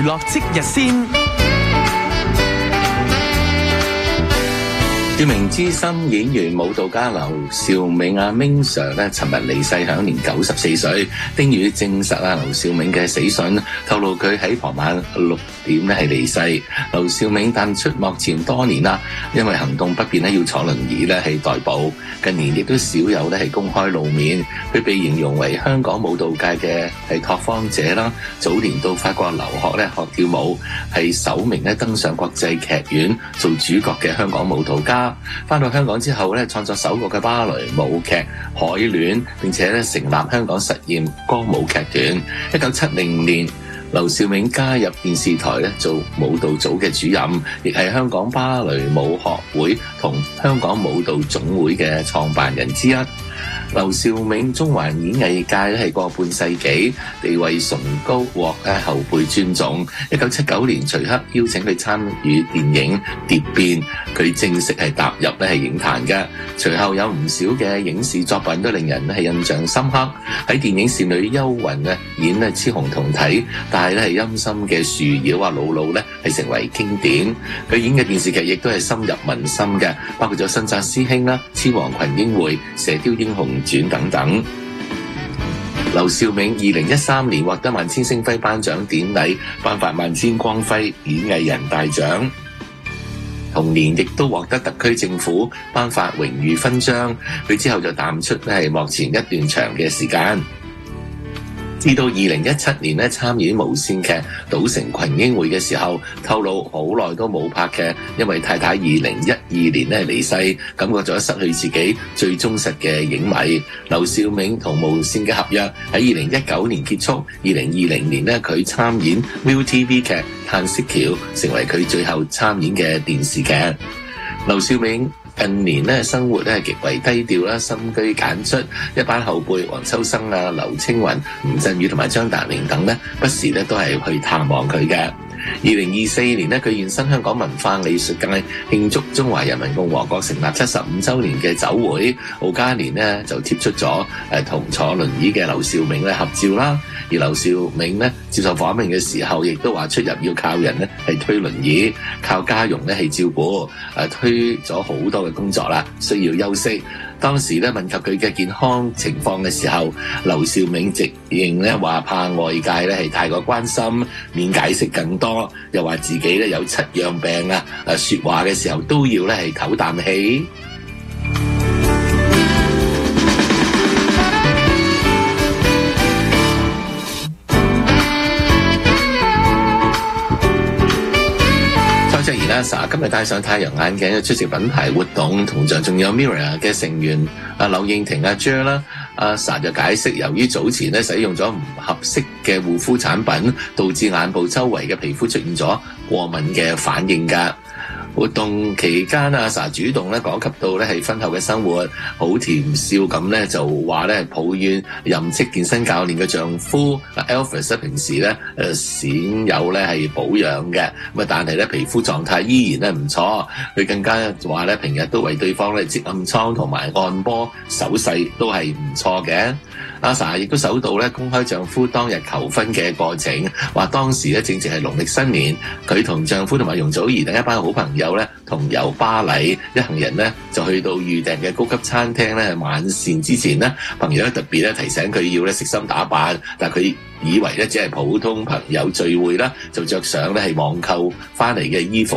樂即日先。 著名資深演員舞蹈家劉兆銘Ming Sir 咧，尋日離世，享年94歲。丁宇證實劉兆銘嘅死訊，透露佢喺傍晚6點咧係離世。劉兆銘淡出幕前多年啦，因為行動不便咧要坐輪椅咧係代步，近年亦都少有咧係公開露面。佢被形容為香港舞蹈界嘅係拓荒者啦，早年到法國留學咧學跳舞，係首名咧登上國際劇院做主角嘅香港舞蹈家。返到香港之後咧，創作首個嘅芭蕾舞劇《海戀》，並且咧成立香港實驗歌舞劇團。1970年，劉兆銘加入電視台咧做舞蹈組嘅主任，亦係香港芭蕾舞學會同香港舞蹈總會嘅創辦人之一。劉兆銘中環演藝界咧係個半世紀，地位崇高，獲後輩尊重。1979年，徐克邀請佢參與電影《蝶變》，佢正式係踏入咧係影壇嘅。隨後有唔少嘅影視作品都令人係印象深刻。喺電影《倩女幽魂》演雌雄同體，但係咧係陰森嘅樹妖姥姥咧係成為經典。佢演嘅電視劇亦都係深入民心嘅，包括咗《新紮師兄》啦、《千王群英會》、《射雕英雄傳》等等。劉兆銘2013年獲得萬千星輝頒獎典禮頒發萬千光輝演藝人大獎，同年亦都獲得特區政府頒發榮譽勳章。佢之後就淡出係幕前一段長嘅時間。至到2017年咧參演無線劇《賭城群英會》嘅時候，透露好耐都冇拍劇，因為太太2012年咧離世，感覺咗失去自己最忠實嘅影迷。劉兆銘同無線嘅合約喺2019年結束，2020年咧佢參演 ViuTV 劇《嘆息橋》，成為佢最後參演嘅電視劇。劉兆銘近年咧生活咧係極為低調啦，深居簡出，一班後輩黃秋生劉青雲、吳鎮宇同埋張達明等咧，不時咧都係去探望佢嘅。2024年咧，佢現身香港文化藝術界慶祝中華人民共和國成立75週年嘅酒會，敖嘉年咧就貼出咗同坐輪椅嘅劉兆銘咧合照啦。而劉兆銘咧接受訪問嘅時候，亦都話出入要靠人咧係推輪椅，靠家傭咧係照顧，推咗好多嘅工作啦，需要休息。當時咧問及佢嘅健康情況嘅時候，劉兆銘直認咧話怕外界咧係太過關心，免解釋更多，又話自己咧有7樣病說話嘅時候都要咧係唞啖氣。今日戴上太陽眼鏡出席品牌活動，同樣仲有 Mirror 嘅成員柳應廷Jer 啦。Sa 就解釋，由於早前咧使用咗唔合適嘅護膚產品，導致眼部周圍嘅皮膚出現咗過敏嘅反應㗎。活動期間Sa 主動咧講及到咧係婚後嘅生活，好甜笑咁咧就話咧抱怨任職健身教練嘅丈夫Alvis平時咧鮮有咧係保養嘅，咁但係咧皮膚狀態依然咧唔錯。佢更加話咧平日都為對方咧接暗瘡同埋按摩，手勢都係唔錯嘅。Sa 亦都首度咧公開丈夫當日求婚嘅過程，話當時咧正值係農曆新年，佢同丈夫同埋容祖兒等一班好朋友咧同遊巴黎，一行人咧就去到預訂嘅高級餐廳咧晚膳之前咧，朋友咧特別咧提醒佢要咧悉心打扮，但佢以為咧只係普通朋友聚會啦，就着上咧係網購翻嚟嘅衣服